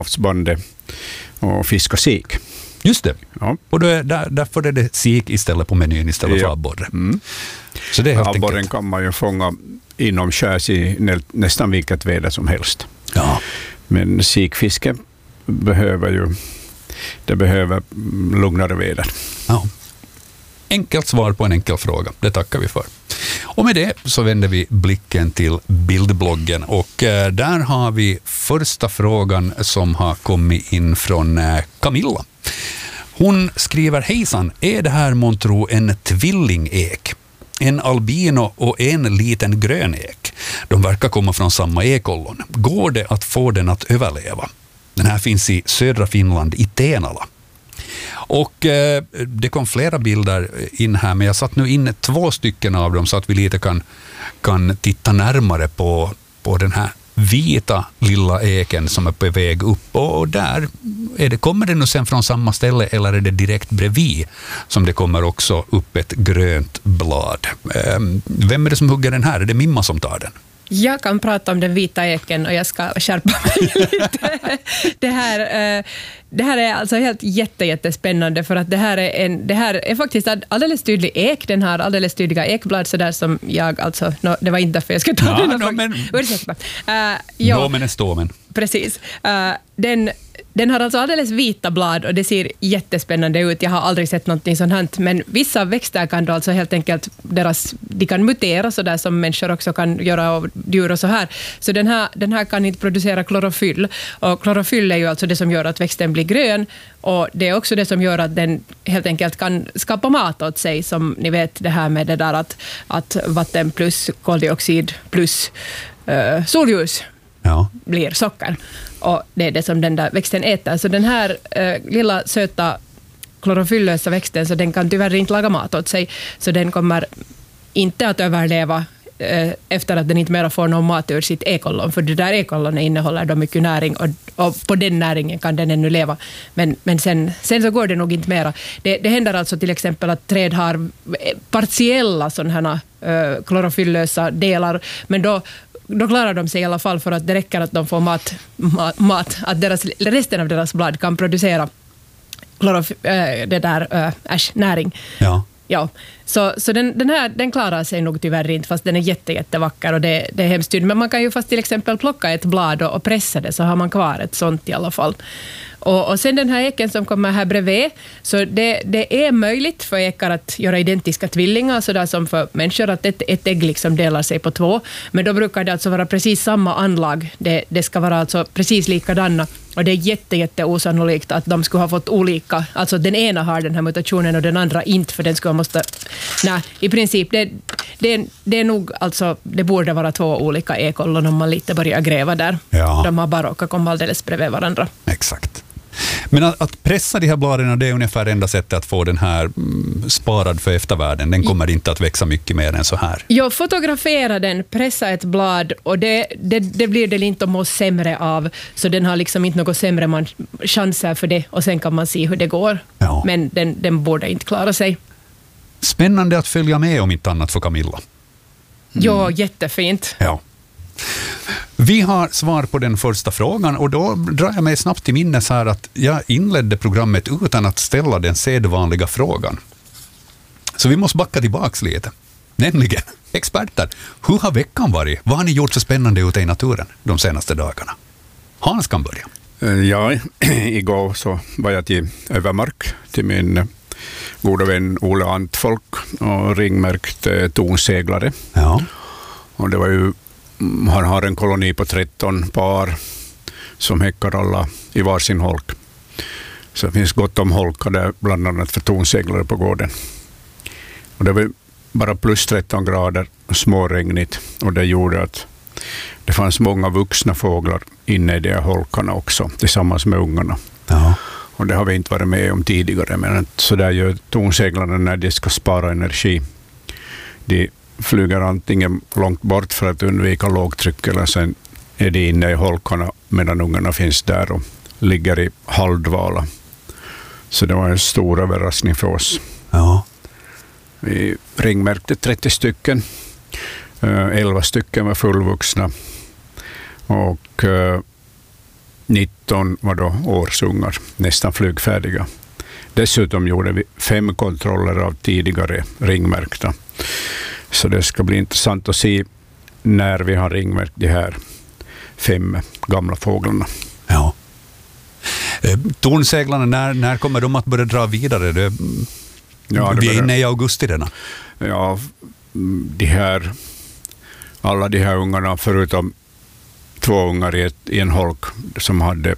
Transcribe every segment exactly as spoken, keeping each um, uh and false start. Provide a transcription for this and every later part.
havsbandet och fiska sik. Just det. Ja. Och då är, där, därför är det sik istället på menyn istället för ja. abborre. Mm. Så det är helt abborren enkelt. kan man ju fånga inomskärs i nä, nästan vilket väder som helst. Ja. Men sikfiske behöver ju det behöver lugnare väder. Ja. Enkelt svar på en enkel fråga. Det tackar vi för. Och med det så vänder vi blicken till bildbloggen och eh, där har vi första frågan som har kommit in från eh, Camilla. Hon skriver: hejsan, är det här månntro en tvillingek? En albino och en liten grön ek. De verkar komma från samma ekollon. Går det att få den att överleva? Den här finns i södra Finland, i Tenala. Och eh, det kom flera bilder in här, men jag satt nu in två stycken av dem så att vi lite kan, kan titta närmare på, på den här vita lilla eken som är på väg upp. Och där är det, kommer det nu sen från samma ställe eller är det direkt bredvid som det kommer också upp ett grönt blad? Eh, vem är det som hugger den här? Är det Mimma som tar den? Jag kan prata om den vita eken och jag ska skärpa mig lite. Det här, det här är alltså helt jätte, jättespännande för att det här är, en, det här är faktiskt alldeles tydlig ek. Den har alldeles tydliga ekblad så där som jag, alltså, no, det var inte därför jag ska ta ja, den. No, men, Ursäkta. Uh, ja, Nomen är ståmen. Precis. Uh, den, den har alltså alldeles vita blad och det ser jättespännande ut. Jag har aldrig sett någonting sånt här. Men vissa växter kan då alltså helt enkelt, deras, de kan mutera så där som människor också kan göra av djur och så här. Så den här, den här kan inte producera klorofyll. Och klorofyll är ju alltså det som gör att växten blir grön. Och det är också det som gör att den helt enkelt kan skapa mat åt sig. Som ni vet det här med det där att, att vatten plus koldioxid plus uh, solljus. Ja. Blir socker. Och det är det som den där växten äter. Så den här eh, lilla söta klorofyllösa växten, så den kan tyvärr inte laga mat åt sig. Så den kommer inte att överleva eh, efter att den inte mer får någon mat ur sitt ekollon. För det där ekollonet innehåller då mycket näring och, och på den näringen kan den ännu leva. Men, men sen, sen så går det nog inte mera. Det, det händer alltså till exempel att träd har partiella sådana här eh, klorofyllösa delar. Men då Då klarar de sig i alla fall för att det räcker att de får mat, mat, mat att deras, resten av deras blad kan producera klorof, äh, det där, äh, äsch, näring. Ja. Ja. Så, så den, den här den klarar sig nog tyvärr inte, fast den är jätte, jättevacker och det, det är hemskt tydligt. Men man kan ju fast till exempel plocka ett blad och, och pressa det, så har man kvar ett sånt i alla fall. Och, och sen den här eken som kommer här bredvid, så det, det är möjligt för ekar att göra identiska tvillingar, så där som för människor, att ett, ett ägg liksom delar sig på två. Men då brukar det alltså vara precis samma anlag. Det, det ska vara alltså precis likadana. Och det är jätte, jätte osannolikt att de skulle ha fått olika, alltså den ena har den här mutationen och den andra inte, för den skulle måste, nej, i princip, det, det, det är nog, alltså, det borde vara två olika ekollon om man lite börjar gräva där. Ja. De har bara råkat komma alldeles bredvid varandra. Exakt. Men att, att pressa de här bladen, det är ungefär enda sättet att få den här mm, sparad för eftervärlden. Den kommer inte att växa mycket mer än så här. Jag fotograferar den, pressa ett blad och det, det, det blir det inte att må sämre av. Så den har liksom inte något sämre man, chanser för det och sen kan man se hur det går. Ja. Men den, den borde inte klara sig. Spännande att följa med om inte annat för Camilla. Mm. Ja, jättefint. Ja. Vi har svar på den första frågan och då drar jag mig snabbt till minnes här att jag inledde programmet utan att ställa den sedvanliga frågan. Så vi måste backa tillbaka lite. Nämligen, experter, hur har veckan varit? Vad har ni gjort så spännande ute i naturen de senaste dagarna? Hans kan börja. Ja, igår så var jag till Övermark till min goda vän Ole Antfolk och ringmärkt eh, tonseglare. Ja. Och det var ju, han har en koloni på tretton par som häckar alla i varsin holk. Så det finns gott om holkar där, bland annat för tonseglare på gården. Och det var bara plus tretton grader, småregnigt, och det gjorde att det fanns många vuxna fåglar inne i de här holkarna också, tillsammans med ungarna. Ja. Och det har vi inte varit med om tidigare, men så där gör tonseglarna när de ska spara energi. De flyger antingen långt bort för att undvika lågtryck, eller sen är de inne i holkarna medan ungarna finns där och ligger i halvdvala. Så det var en stor överraskning för oss. Ja. Vi ringmärkte trettio stycken. elva stycken var fullvuxna. Och nitton var då årsungar, nästan flygfärdiga. Dessutom gjorde vi fem kontroller av tidigare ringmärkta. Så det ska bli intressant att se när vi har ringmärkt de här fem gamla fåglarna. Ja. Eh, tornseglarna, när, när kommer de att börja dra vidare? Det, ja, det vi är börjar, inne i augusti redan. Ja, de här, alla de här ungarna, förutom två ungar i, ett, i en holk som hade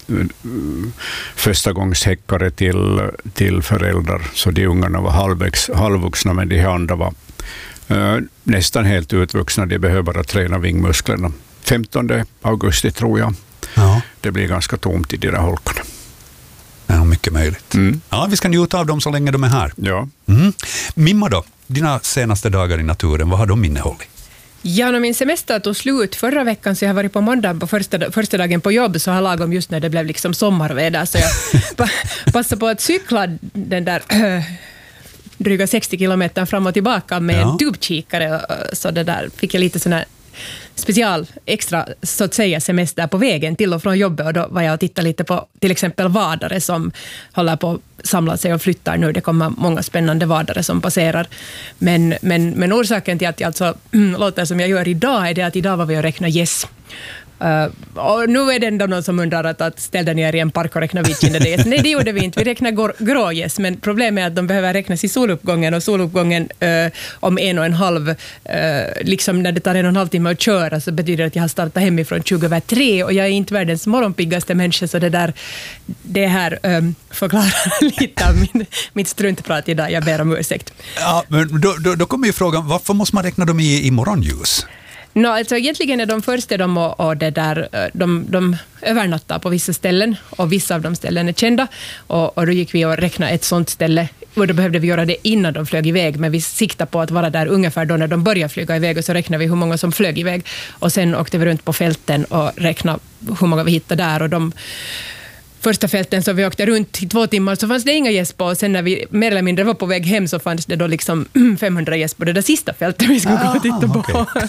första gångs häckare till, till föräldrar, så de ungarna var halvvägs, halvvuxna, men de här andra var uh, nästan helt utvuxna. De behöver bara träna vingmusklerna. femtonde augusti tror jag. Ja. Det blir ganska tomt i de där holkarna. Ja, mycket möjligt. Mm. Ja, vi ska njuta av dem så länge de är här. Ja. Mm. Mimma då, dina senaste dagar i naturen, vad har de innehållit? Ja, när min semester tog slut förra veckan, så jag har varit på måndag på första, första dagen på jobb, så har lagom just när det blev liksom sommarväder, så jag passade på att cykla den där äh, dryga sextio kilometer fram och tillbaka med ja. en tubkikare, så det där fick jag lite sån här special, extra så att säga semester på vägen till och från jobbet, och då var jag och tittade lite på till exempel vadare som håller på att samla sig och flyttar nu. Det kommer många spännande vadare som passerar. Men, men, men orsaken till att jag alltså låter som jag gör idag är det att idag var vi och räkna gäss. Uh, och nu är det ändå någon som undrar att, att ställde ni er i en park och räkna vitkinder gäss. Nej, det gjorde vi inte. Vi räknar grågäss, men problemet är att de behöver räknas i soluppgången, och soluppgången uh, om en och en halv, uh, liksom när det tar en och en halv timme att köra, så betyder det att jag har startat hemifrån tjugo över tre, och jag är inte världens morgonpiggaste människa, så det där, det här um, förklarar lite av min, mitt struntprat idag. Jag ber om ursäkt. Ja, men då, då, då kommer ju frågan, varför måste man räkna dem i, i morgonljus? No, alltså egentligen är de första de, och, och det där, de, de övernattar på vissa ställen, och vissa av de ställen är kända, och, och då gick vi och räknade ett sånt ställe, och då behövde vi göra det innan de flög iväg, men vi siktade på att vara där ungefär då när de började flyga iväg, och så räknade vi hur många som flög iväg, och sen åkte vi runt på fälten och räknade hur många vi hittade där, och de första fälten så vi åkte runt i två timmar så fanns det inga gäss på, och sen när vi mer eller mindre var på väg hem så fanns det då liksom femhundra gäss på det där sista fältet vi skulle gå och titta på. Okay.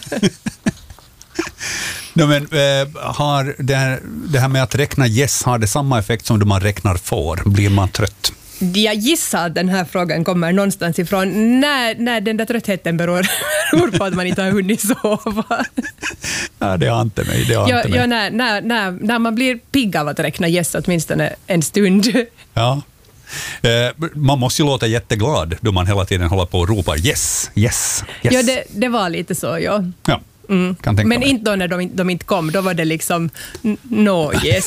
No, men, eh, har det här, det här med att räkna gäss, har det samma effekt som då man räknar får? Blir man trött? Jag gissar att den här frågan kommer någonstans ifrån när, när den där tröttheten beror, beror på att man inte har hunnit sova. Ja, det har inte mig. Det har ja, inte mig. Ja, när, när, när, när man blir pigg av att räkna gäss åtminstone en stund. Ja. Eh, man måste ju låta jätteglad då man hela tiden håller på och ropar yes, yes, yes. Ja, det, det var lite så, ja. Ja. Mm. Kan tänka Men mig. inte då när de, de inte kom, då var det liksom no yes.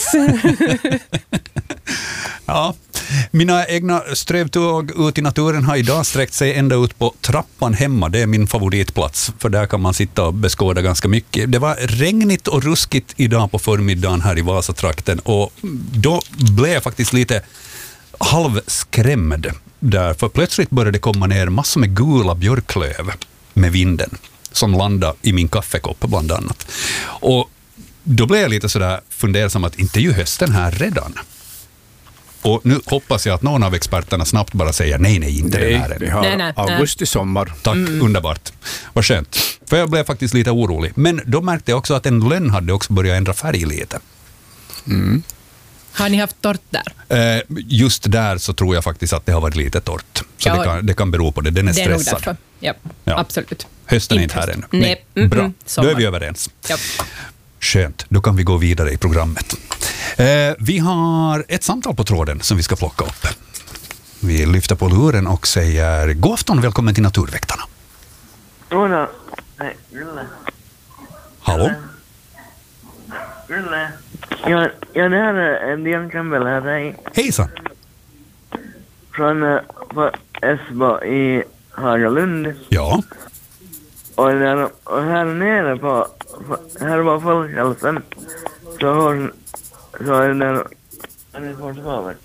Ja, mina egna strövtåg ut i naturen har idag sträckt sig ända ut på trappan hemma. Det är min favoritplats, för där kan man sitta och beskåda ganska mycket. Det var regnigt och ruskigt idag på förmiddagen här i Vasatrakten, och då blev jag faktiskt lite halvskrämd där, för plötsligt började det komma ner massor med gula björklöv med vinden som landade i min kaffekopp bland annat. Och då blev jag lite sådär fundersam att inte är ju hösten här redan. Och nu hoppas jag att någon av experterna snabbt bara säger nej, nej, inte Nej, den här. vi har nej, nej, augusti sommar. Tack, mm. underbart. Vad skönt. För jag blev faktiskt lite orolig. Men då märkte jag också att en lönn hade också börjat ändra färg lite. Mm. Har ni haft torrt där? Eh, just där så tror jag faktiskt att det har varit lite torrt. Så Ja, det, kan, det kan bero på det. Den är det är nog stressad. därför. Ja, Ja. absolut. Hösten är Inte inte här höst. ännu. Nej. Mm, Bra, mm, då sommar. är vi överens. Ja. Skönt, då kan vi gå vidare i programmet. Eh, vi har ett samtal på tråden som vi ska plocka upp. Vi lyfter på luren och säger god afton, välkommen till Naturväktarna. Jodå. Nej, Gulle. Hallå? Gulle. Ja, ja, det här är en Dian Campbell här. Hej. Hejsan. Från uh, på Esbo i Hagalund. Ja. Och, där, och här nere på, på här var folkhälsan. Så har så är det där. Han är svårt svavet.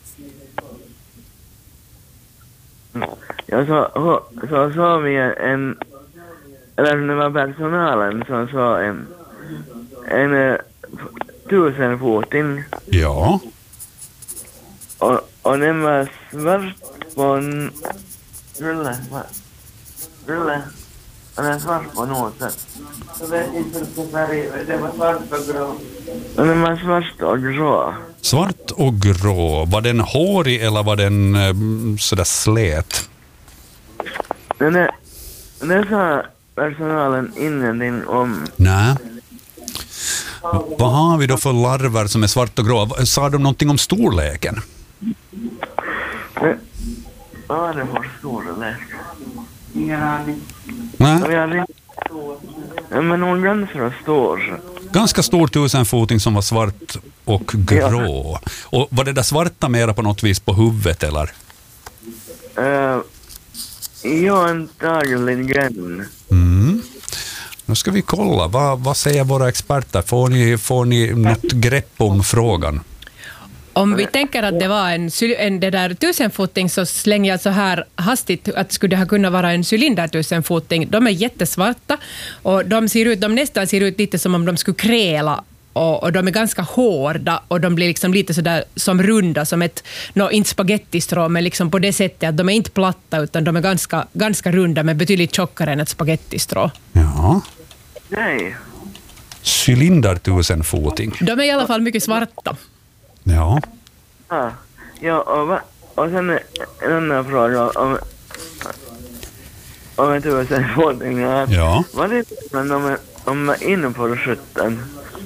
Ja, så, så såg vi en, eller det var personalen som såg en, en uh, tusenfoting. Ja. Och, och den var svart på en... Rulle, va? Rulle. Den är svart på något sätt. Jag vet inte vilken färg. Det var svart och grå. Den var svart och grå. Svart och grå. Var den hårig eller var den eh, sådär slät? Den är... Det sa personalen ingenting om. Nej. Vad har vi då för larver som är svart och grå? Sa de någonting om storleken? Det, vad var det för storlek? Ingen aning. Nej. Ja, men hon ganska stor. Ganska stor tusenfoting som var svart och grå. Och var det där svarta mera på något vis på huvudet eller? Uh, ja, antagligen. Mm. Nu ska vi kolla. Vad, vad säger våra experter? Får ni, får ni något grepp om frågan? Om vi tänker att det var en, en det där tusenfoting så slänger jag så här hastigt att skulle det ha kunnat vara en cylindertusenfoting. De är jättesvarta och de ser ut, de nästan ser ut lite som om de skulle kräla och, och de är ganska hårda och de blir liksom lite så där som runda som ett, no, inte spagettistrå men liksom på det sättet att de är inte platta utan de är ganska, ganska runda men betydligt tjockare än ett spagettistrå. Ja. Nej. Cylindertusenfoting. De är i alla fall mycket svarta. Ja. Ja, ja och, va, och sen en annan fråga om om en tusenfoting. Ja. Vad är det men om om man är inne på skjutten?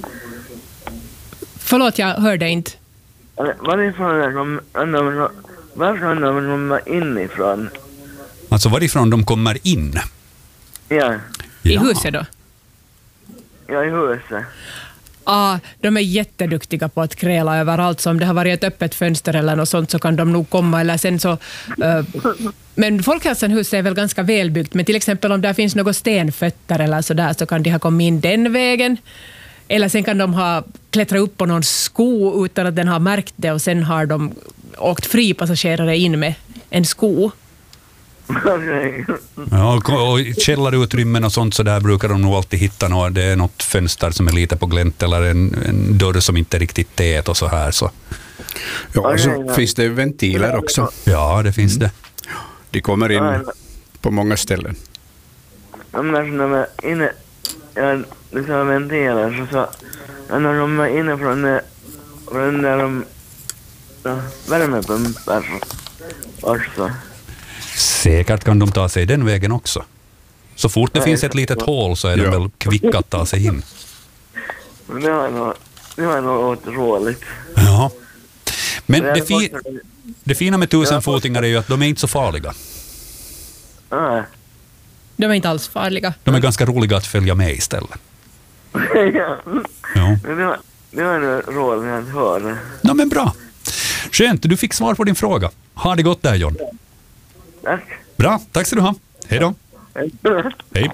Förlåt, jag hörde inte. Vad är det för om var kan de komma inifrån? Alltså varifrån de kommer in? Ja. I Ja. huset då? Ja, i huset. Ah, de är jätteduktiga på att kräla överallt. Så om det har varit ett öppet fönster eller något sånt så kan de nog komma. Eller sen så, uh, men Folkhälsanhuset är väl ganska välbyggt. Men till exempel om det finns några stenfötter eller så där så kan de ha kommit in den vägen. Eller sen kan de ha klättrat upp på någon sko utan att den har märkt det och sen har de åkt fri passagerare in med en sko. Okej. Ja, och och i källarutrymmen och sånt så där brukar de nog alltid hitta något. Det är något fönster som är lite på glänt eller en, en dörr som inte är riktigt tät och så här. Så. Ja, och så finns det ventiler också. Ja, det finns det. De kommer in på många ställen. Om när de är inne, ja, det sa ventiler så så när de är inne från det, från där de ja, värmepumpar också. Säkert kan de ta sig den vägen också. Så fort det finns ett litet hål så är de Ja. väl kvicka att ta sig in. Men det var nog, det var nog otroligt. Ja. Men Jag det, hade fi, fått- det fina med tusenfotingar är ju att de är inte så farliga. Ja. De är inte alls farliga. De är ganska roliga att följa med istället. Ja. Ja. Men det var, det var nog roligt att höra. No, men bra. Skönt, du fick svar på din fråga. Ha det gott där, John. Tack. Bra, tack ska du ha. Hej då. Hej.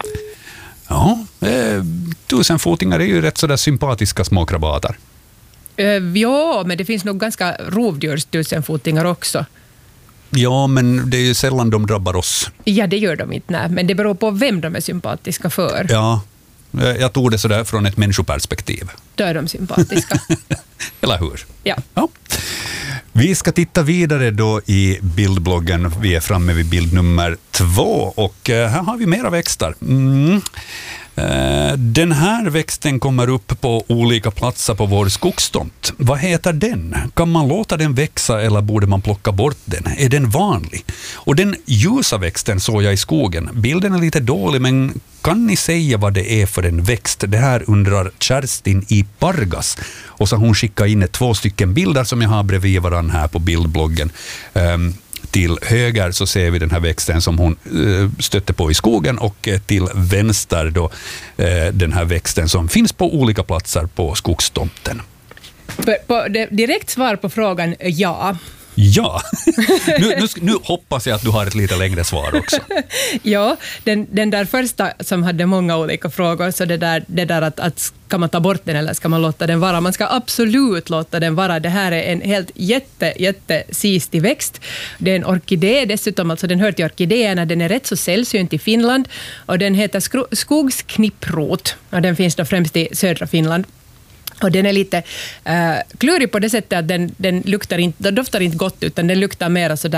Ja, eh, tusenfotingar är ju rätt sådär sympatiska små krabater. Uh, ja, men det finns nog ganska rovdjurstusenfotingar också. Ja, men det är ju sällan de drabbar oss. Ja, det gör de inte, nej. Men det beror på vem de är sympatiska för. Ja, eh, jag tog det sådär från ett människoperspektiv. Då är de sympatiska. Eller hur? Ja. Ja. Vi ska titta vidare då i bildbloggen. Vi är framme vid bild nummer två och eh, här har vi mera växter. Mm. Eh, Den här växten kommer upp på olika platser på vår skogstomt. Vad heter den? Kan man låta den växa eller borde man plocka bort den? Är den vanlig? Och den ljusa växten såg jag i skogen. Bilden är lite dålig, men kan ni säga vad det är för en växt? Det här undrar Kerstin i Pargas. Och så har hon skickat in två stycken bilder som jag har bredvid varann här på bildbloggen. Um, Till höger så ser vi den här växten som hon eh, stötte på i skogen och eh, till vänster då eh, den här växten som finns på olika platser på skogstomten. På, på det, direkt svar på frågan, ja. Ja, nu, nu, nu hoppas jag att du har ett lite längre svar också. Ja, den, den där första som hade många olika frågor, så det där, det där att, att ska man ta bort den eller ska man låta den vara? Man ska absolut låta den vara. Det här är en helt jätte, jätte sistig växt. Det är en orkidé dessutom, alltså den hör till orkidéerna. Den är rätt så sällsynt i Finland och den heter skro- skogsknipprot. Och den finns då främst i södra Finland. Och den är lite uh, klurig på det sättet att den, den luktar inte, den doftar inte gott utan den luktar mer så där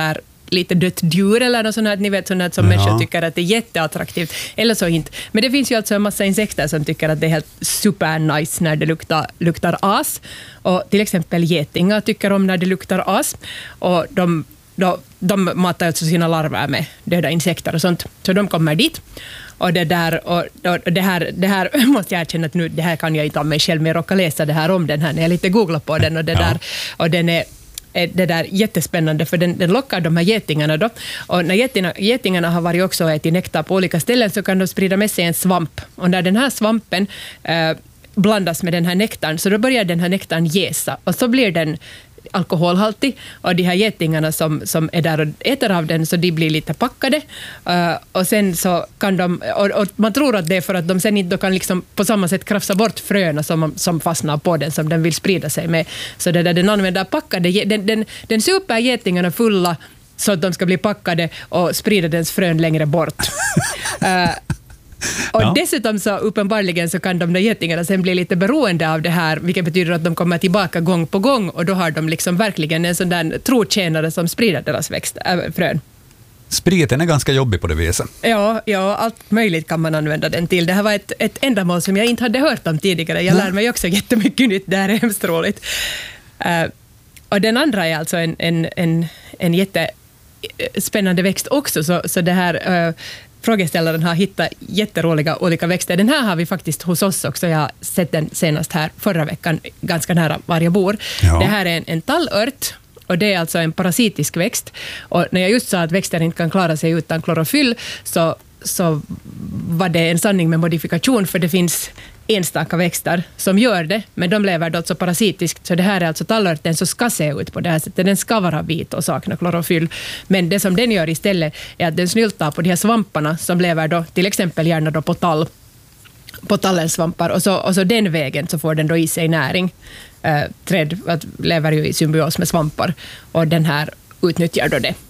lite dött djur eller något sånt här, ni vet sånt här som Ja. människor tycker att det är jätteattraktivt, eller så inte. Men det finns ju alltså en massa insekter som tycker att det är helt super nice när det luktar, luktar as. Och till exempel getingar tycker om när det luktar as. Och de, de, de matar alltså sina larver med döda insekter och sånt. Så de kommer dit. Och det där, och, och det här, det här måste jag erkänna att nu, det här kan jag inte om mig själv, men jag råkar läsa det här om den här när jag lite googlar på den, och det Ja. där, och den är det där jättespännande, för den, den lockar de här getingarna då. Och när getingarna, getingarna har varit också och ätit nektar på olika ställen, så kan de sprida med sig en svamp. Och när den här svampen eh, blandas med den här nektarn, så då börjar den här nektarn jäsa. Och så blir den alkoholhaltig, och de här getingarna som, som är där och äter av den, så de blir lite packade. Uh, och sen så kan de, och, och man tror att det är för att de sen inte kan liksom på samma sätt krafsa bort fröna som, som fastnar på den, som den vill sprida sig med. Så det där den använder packade, den, den, den super getingarna fulla så att de ska bli packade och sprida dens frön längre bort. uh, Och Ja. dessutom så uppenbarligen så kan de där getingarna sen bli lite beroende av det här, vilket betyder att de kommer tillbaka gång på gång, och då har de liksom verkligen en sån där trotjänare som sprider deras växt, äh, frön. Spriten är ganska jobbig på det viset. Ja, ja, allt möjligt kan man använda den till. Det här var ett, ett ändamål som jag inte hade hört om tidigare. Jag lär mig också jättemycket nytt, det här är hemskt roligt. Uh, och den andra är alltså en, en, en, en jättespännande växt också, så, så det här... Uh, Frågeställaren har hittat jätteroliga olika växter. Den här har vi faktiskt hos oss också. Jag har sett den senast här förra veckan, ganska nära var jag bor. Ja. Det här är en, en tallört, och det är alltså en parasitisk växt. Och när jag just sa att växter inte kan klara sig utan klorofyll, så, så var det en sanning med modifikation, för det finns enstaka växter som gör det, men de lever då alltså parasitiskt, så det här är alltså tallörten som ska se ut på det här sättet. Den ska vara vit och sakna klorofyll, men det som den gör istället är att den snyltar på de här svamparna som lever då till exempel gärna då på tall, på tallens svampar, och så, och så den vägen så får den då i sig näring. Eh, träd att lever ju i symbios med svampar, och den här utnyttjar då det.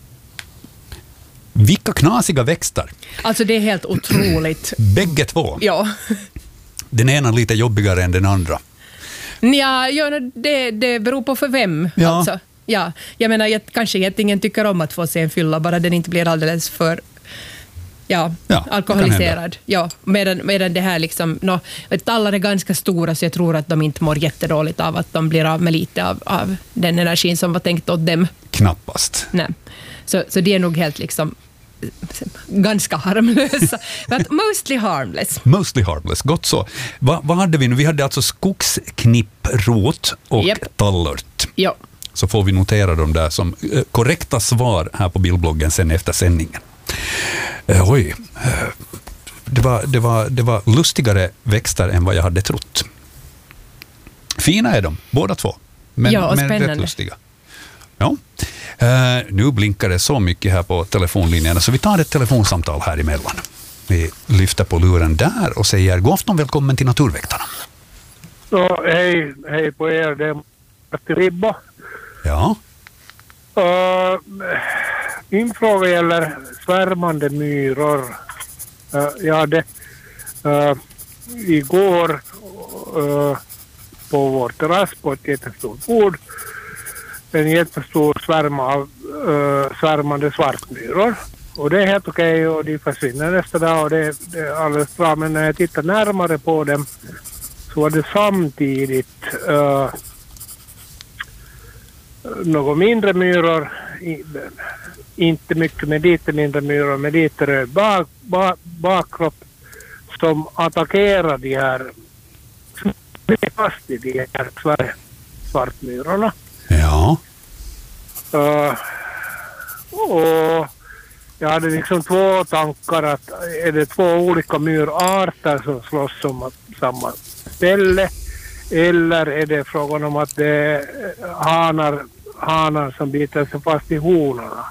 Vilka knasiga växter. Alltså det är helt otroligt. Bägge två. Ja. Den ena lite jobbigare än den andra. Ja, ja det, det beror på för vem. Ja. Alltså. Ja, jag menar, jag, kanske getingen tycker om att få sig en fylla, bara den inte blir alldeles för ja, Ja, alkoholiserad. Ja, medan, medan det här liksom, no, tallar är ganska stora, så jag tror att de inte mår jättedåligt av att de blir av med lite av, av den energin som var tänkt åt dem. Knappast. Nej. Så, så det är nog helt liksom ganska harmlösa. But mostly harmless. Mostly harmless, gott så. Va, vad hade vi nu? Vi hade alltså skogsknipprot och Japp. tallört. Ja. Så får vi notera de där som eh, korrekta svar här på bildbloggen sen efter sändningen. Eh, oj, eh, det, var, det, var, det var lustigare växter än vad jag hade trott. Fina är de, båda två. Men, Ja, och men spännande. rätt lustiga. Ja. Uh, nu blinkar det så mycket här på telefonlinjerna, så vi tar ett telefonsamtal här emellan. Vi lyfter på luren där och säger god afton, välkommen till Naturväktarna. Så, hej, hej på er, det är Martin Ribba. Ja. Uh, min fråga gäller svärmande myror. Uh, jag hade uh, igår uh, på vår terrass på ett jättestort bord en jättestor svärm av uh, svärmande svartmyror. Och det är helt okej, och de försvinner nästa dag, och det, det är alldeles bra. Men när jag tittar närmare på dem så var det samtidigt uh, några mindre myror, i, inte mycket med lite mindre myror, med lite röd bak, bak, bakkropp, som attackerar de här, fast i de här svart, svartmyrorna. Ja. Uh, och jag hade liksom två tankar, att är det två olika myrarter som slåss om samma ställe, eller är det frågan om att det är hanar, hanar som biter sig fast i honorna?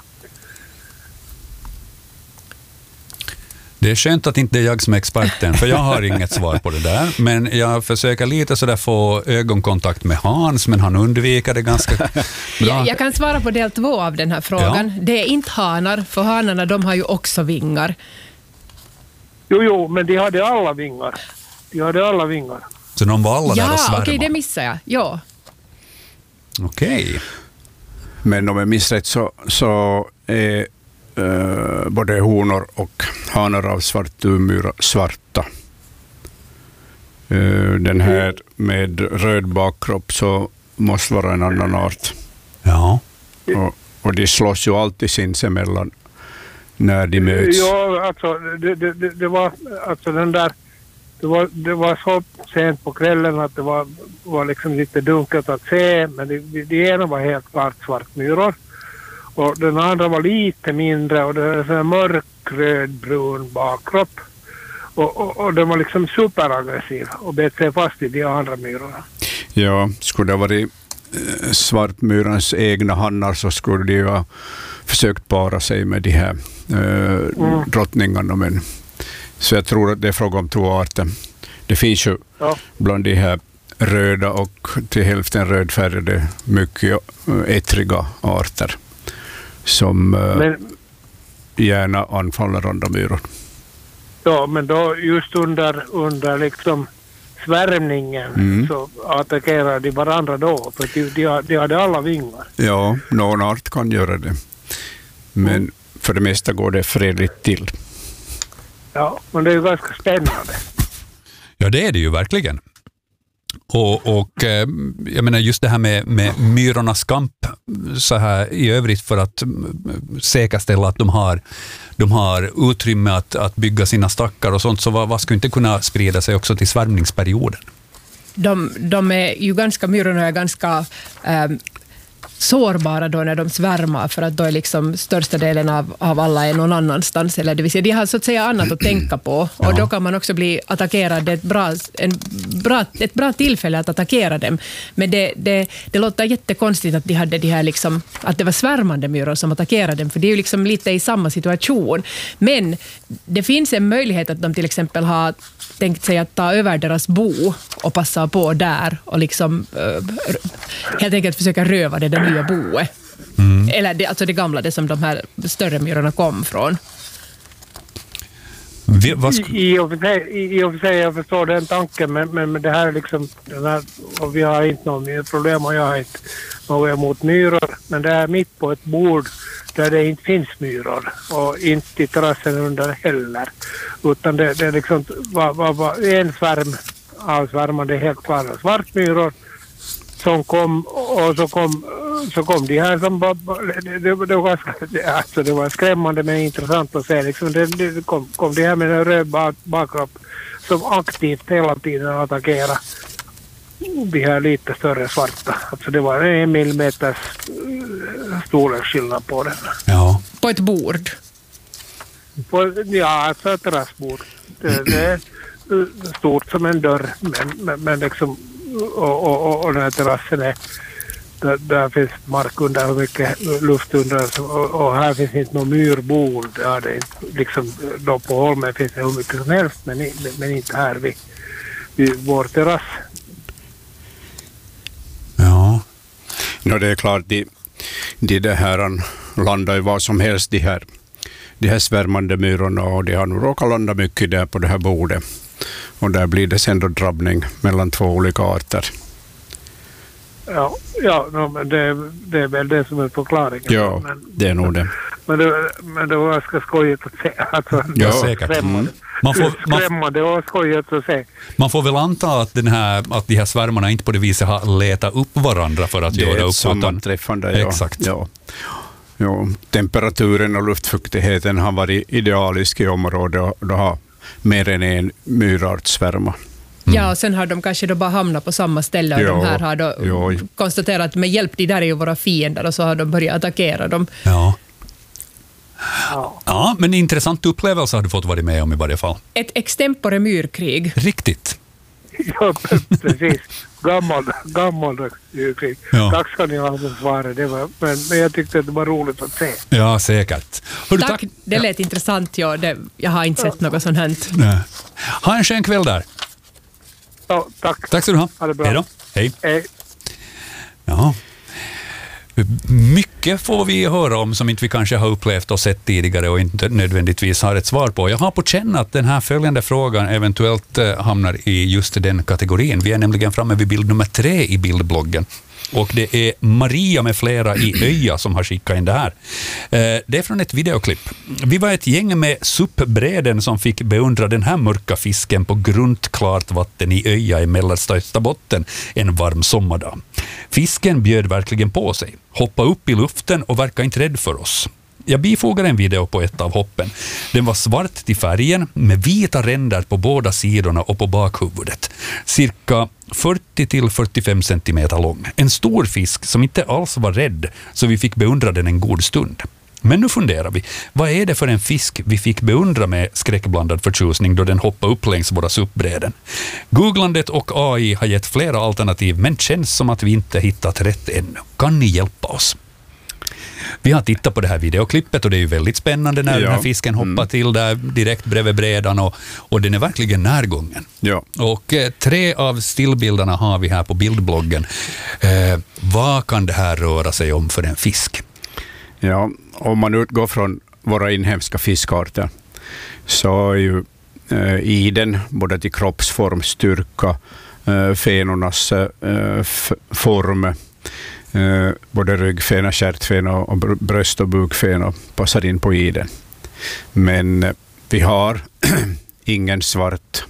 Det är skönt att inte det är jag som är experten, för jag har inget svar på det där. Men jag försöker lite sådär få ögonkontakt med Hans, men han undviker det ganska bra. Jag, jag kan svara på del två av den här frågan. Ja. Det är inte hanar, för hanarna de har ju också vingar. Jo, jo, men de hade alla vingar. De hade alla vingar. Så de var alla där och Ja, svärmade. okej, det missar jag. Ja. Okej. Men om jag minns rätt så, så är uh, både honor och hanar av svartumyra svarta. Uh, den här med röd bakkropp så måste vara en annan art. Ja. Och, och de slåss ju alltid sinsemellan när de möts. Ja, alltså det, det, det, det var alltså den där det var, det var så sent på kvällen att det var, var liksom lite dunkelt att se, men det, det ena var helt klart svartmyror och den andra var lite mindre och det är en mörkröd brun bakkropp och, och, och den var liksom superaggressiv och bet sig fast i de andra myrorna. Ja, skulle det varit eh, svartmyrans egna hannar så skulle de ha försökt para sig med de här eh, mm. drottningarna, men så jag tror att det är fråga om två arter. Det finns ju ja. bland de här röda och till hälften rödfärgade mycket ettriga arter som men, gärna anfaller andra myror. Ja, men då just under, under liksom svärmningen mm. så attackerar de varandra då, för de, de, de hade alla vingar. Ja, någon art kan göra det. Men mm. för det mesta går det fredligt till. Ja, men det är ju ganska spännande. Ja, det är det ju verkligen. Och, och jag menar just det här med, med myrornas kamp så här i övrigt för att säkerställa att de har, de har utrymme att, att bygga sina stackar och sånt, så vad, vad skulle inte kunna sprida sig också till svärmningsperioden? De, de är ju ganska, myrorna är ganska ähm, sårbara då när de svärmar, för att då är liksom största delen av, av alla är någon annanstans, eller det vill säga de har så att säga annat att tänka på, ja. Och då kan man också bli attackerad. Det är ett bra, en bra, ett bra tillfälle att attackera dem, men det, det, det låter jättekonstigt att de hade de här liksom, att det var svärmande myror som attackerade dem, för det är ju liksom lite i samma situation, men det finns en möjlighet att de till exempel har tänkt sig att ta över deras bo och passa på där och liksom äh, helt enkelt försöka röva det där nya boet. Mm. Eller det, alltså det gamla, det som de här större myrorna kom från. Vi, sk- I, i, och för sig, i, I och för sig jag förstår den tanken, men, men, men det här är liksom den här, och vi har inte något problem och jag har inte något emot myror, men det är mitt på ett bord där det inte finns myror och inte i terrassen under heller, utan det, det är liksom var, var, var en svärm av svärmande helt klara svartmyror som kom, och så kom så kom de här som bara, det, det, det, var, alltså det var skrämmande men intressant att se liksom, det, det kom, kom de här med en röd bak, bakkropp som aktivt hela tiden attackerade de här lite större svarta. Alltså det var en millimeters storleksskillnad på den. Ja. På ett bord? På, ja, alltså ett terrassbord. Det, det är stort som en dörr, men, men, men liksom och, och, och den här terrassen är där, där finns mark under och mycket luft under, och, och här finns inte någon myrbord. Ja, det är liksom, då på Holmen finns det hur mycket som helst, men, men inte här vid, vid vår terrass. Ja. No, det är klart, de, de det här landar ju vad som helst, de här, de här svärmande myrorna, och de har nog råkat landa mycket där på det här bordet. Och där blir det sen då drabbning mellan två olika arter. Ja, ja no, men det, det är väl det som är förklaringen. Ja, men, det är nog det. Men det, men det var ganska skojigt att se. Alltså, ja, säkert. Mm. Man får, man, skrämmande och skojigt att se. Man får väl anta att, den här, att de här svärmarna inte på det viset har letat upp varandra för att det göra upp. Det är ett sammanträffande, ja. Exakt. Ja. Ja, temperaturen och luftfuktigheten har varit idealisk i området, och då har mer än en myrart svärma. Mm. Ja, och sen har de kanske då bara hamnat på samma ställe, och jo, de här har då jo. konstaterat att med hjälp, de där är ju våra fiender, och så har de börjat attackera dem. Ja. Ja. Ja, men intressant upplevelse har du fått vara med om i varje fall. Ett extempore myrkrig. Riktigt. Ja, precis. Gammal, gammal myrkrig. Ja. Tack ska ni ha för svaret. Det var, men, men jag tyckte att det var roligt att se. Ja, säkert. Hörru, tack, tack, det lät ja. intressant. Ja, det, jag har inte sett något sånt här. Nej. Ha en skön kväll där. Ja, tack. Tack ska du ha. Ha det bra. Hej då. Hej. Hej. Ja. Mycket får vi höra om som inte vi kanske har upplevt och sett tidigare och inte nödvändigtvis har ett svar på. Jag har på känn att den här följande frågan eventuellt hamnar i just den kategorin. Vi är nämligen framme vid bild nummer tre i bildbloggen. Och det är Maria med flera i Öja som har skickat in det här. Det är från ett videoklipp. Vi var ett gäng med suppbräden som fick beundra den här mörka fisken på grunt klart vatten i Öja i mellersta Österbotten en varm sommardag. Fisken bjöd verkligen på sig, hoppade upp i luften och verkade inte rädd för oss. Jag bifogar en video på ett av hoppen. Den var svart till färgen med vita ränder på båda sidorna och på bakhuvudet. Cirka fyrtio till fyrtiofem centimeter lång. En stor fisk som inte alls var rädd, så vi fick beundra den en god stund. Men nu funderar vi, vad är det för en fisk vi fick beundra med skräckblandad förtjusning då den hoppade upp längs våra suppbräden? Googlandet och A I har gett flera alternativ, men känns som att vi inte hittat rätt ännu. Kan ni hjälpa oss? Vi har tittat på det här videoklippet och det är ju väldigt spännande när ja. den här fisken hoppar mm. till där direkt bredvid brädan och, och den är verkligen närgången. Ja. Och eh, tre av stillbilderna har vi här på bildbloggen. Eh, vad kan det här röra sig om för en fisk? Ja, om man utgår från våra inhemska fiskarter så är ju eh, iden både till kroppsform, styrka, eh, fenornas eh, f- form, Uh, både ryggfena, kärtfena och bröst- och bukfena passar in på iden. Men uh, vi har ingen svart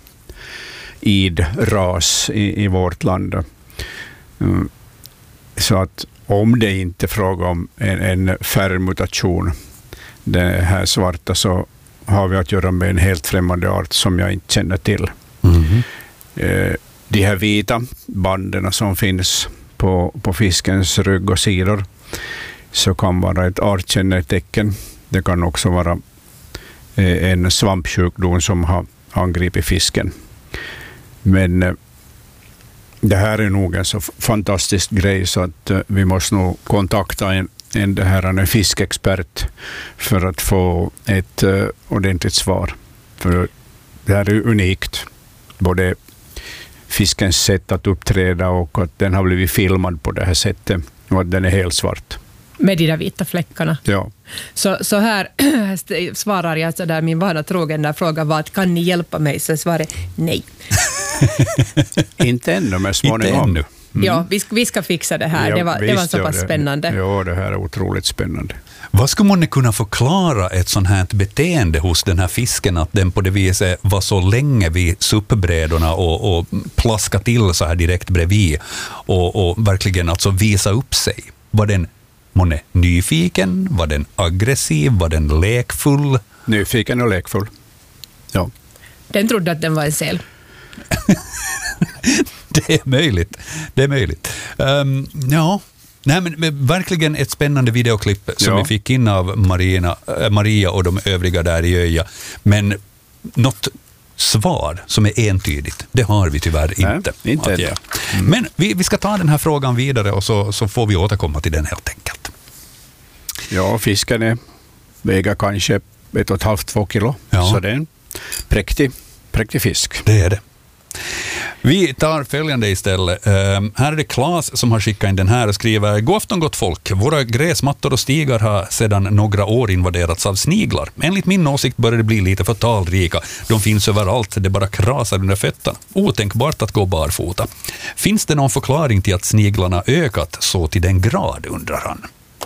idras i, i vårt land. Uh, så att om det inte är fråga om en, en färgmutation, det här svarta, så har vi att göra med en helt främmande art som jag inte känner till. Mm-hmm. Uh, de här vita banden som finns På, på fiskens rygg och sidor så kan vara ett artkännetecken. Det kan också vara eh, en svampsjukdom som har angripit fisken. Men eh, det här är nog en så fantastisk grej så att eh, vi måste nog kontakta en, en, det här, en fiskexpert för att få ett eh, ordentligt svar. För det här är unikt. Både fiskens sätt att uppträda och att den har blivit filmad på det här sättet och att den är helt svart. Med de där vita fläckarna. Ja. Så, så här svarar jag så där, min vana trogen där frågan var att kan ni hjälpa mig? Så svaret nej. Inte ännu, men småningom. Inte ännu. Mm. Ja, vi, vi ska fixa det här. Ja, det var, det var så pass det, spännande. Ja, det här är otroligt spännande. Vad skulle man kunna förklara ett sånt här beteende hos den här fisken, att den på det viset var så länge vid suppbrädorna och, och plaska till så här direkt bredvid och, och verkligen alltså visa upp sig? Var den månne nyfiken? Var den aggressiv? Var den lekfull? Nyfiken och lekfull, ja. Den trodde att den var en säl. Det är möjligt. Det är möjligt. Um, ja, nej, men, men verkligen ett spännande videoklipp som ja. vi fick in av Marina, äh, Maria och de övriga där i Öja. Men något svar som är entydigt, det har vi tyvärr nej, inte. inte att, ja. mm. Men vi, vi ska ta den här frågan vidare och så, så får vi återkomma till den helt enkelt. Ja, fisken är, väger kanske ett och ett halvt, två kilo. Ja. Så det är en präktig, präktig fisk. Det är det. Vi tar följande istället. Uh, här är det Claes som har skickat in den här och skriver: God afton gott folk. Våra gräsmattor och stigar har sedan några år invaderats av sniglar. Enligt min åsikt börjar det bli lite för talrika. De finns överallt, det bara krasar under fötterna. Otänkbart att gå barfota. Finns det någon förklaring till att sniglarna ökat så till den grad, undrar han.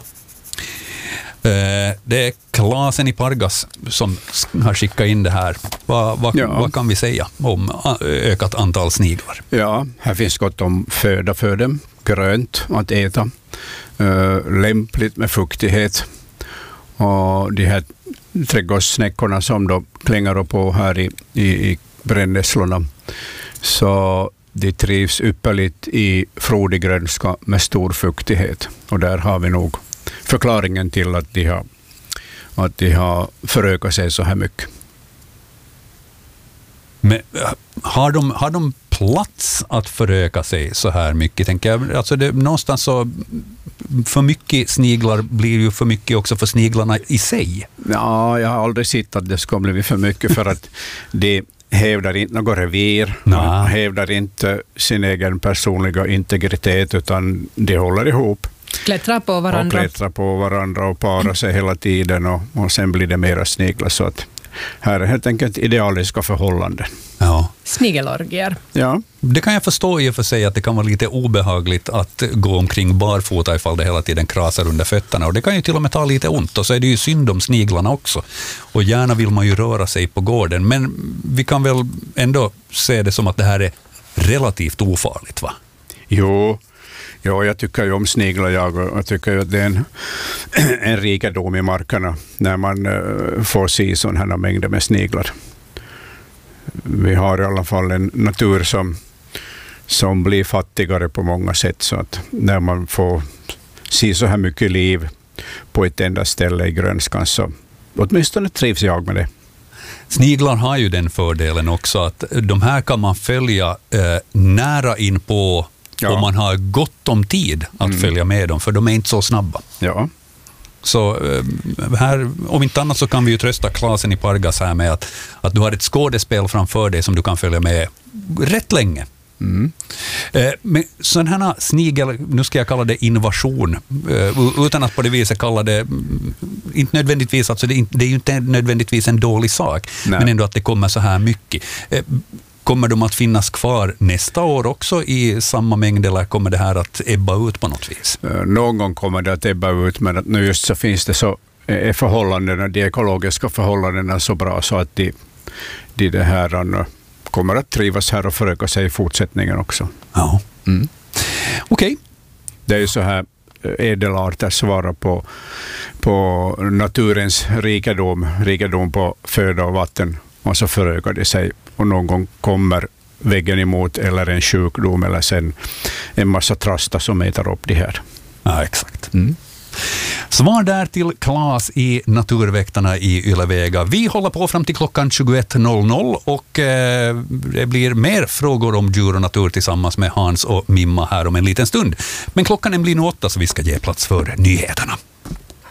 Det är Klasen i Pargas som har skickat in det här. Vad, vad, ja. vad kan vi säga om ökat antal sniglar? Ja, här finns gott om föda för dem. Grönt att äta. Lämpligt med fuktighet. Och de här trädgårdssnäckorna som då klänger på här i, i, i brännässlorna. Så de trivs ypperligt i frodig grönska med stor fuktighet. Och där har vi nog förklaringen till att de har, att de har förökat sig så här mycket. Men har de, har de plats att föröka sig så här mycket? Tänker jag. Alltså det, någonstans så för mycket sniglar blir ju för mycket också för sniglarna i sig. Ja, jag har aldrig sett att det ska bli för mycket för att de hävdar inte något revir, Nå. hävdar inte sin egen personliga integritet utan de håller ihop. Klättrar på varandra. Och klättrar på varandra och parar sig hela tiden och, och sen blir det mera sniglar. Så att här är helt enkelt idealiska förhållanden. Ja. snigelorgier. Ja. Det kan jag förstå i och för sig att det kan vara lite obehagligt att gå omkring barfota ifall det hela tiden krasar under fötterna. Och det kan ju till och med ta lite ont. Och så är det ju synd om sniglarna också. Och gärna vill man ju röra sig på gården. Men vi kan väl ändå se det som att det här är relativt ofarligt, va? Jo, jo jag tycker ju om sniglar. Jag, jag tycker ju att det är en, en rikedom i markerna när man uh, får se sådana här mängder med sniglar. Vi har i alla fall en natur som, som blir fattigare på många sätt, så att när man får se så här mycket liv på ett enda ställe i grönskan så åtminstone trivs jag med det. Sniglar har ju den fördelen också att de här kan man följa eh, nära in på ja. Om man har gott om tid att mm. följa med dem, för de är inte så snabba. Ja. Så här, om inte annat så kan vi ju trösta Klasen i Pargas här med att, att du har ett skådespel framför dig som du kan följa med rätt länge. Mm. Eh, men sån här snigel, nu ska jag kalla det invasion, eh, utan att på det viset kalla det, inte nödvändigtvis, alltså det, det är ju inte nödvändigtvis en dålig sak, Nej. Men ändå att det kommer så här mycket. Eh, Kommer de att finnas kvar nästa år också i samma mängd, eller kommer det här att ebba ut på något vis? Någon gång kommer det att ebba ut, men att nu just så finns det så är förhållandena, de ekologiska förhållandena så bra så att de, de det här kommer att trivas här och föröka sig i fortsättningen också. Ja. Mm. Okej. Okay. Det är ju så här ädelarter svarar på, på naturens rikedom, rikedom på föda och vatten, och så förökar det sig. Och någon gång kommer väggen emot eller en sjukdom eller sen en massa trasta som äter upp det här. Ja, exakt. Mm. Svar där till Klas i Naturväktarna i Ylevega. Vi håller på fram till klockan tjugoett noll noll och eh, det blir mer frågor om djur och natur tillsammans med Hans och Mimma här om en liten stund. Men klockan blir nu åtta så vi ska ge plats för nyheterna.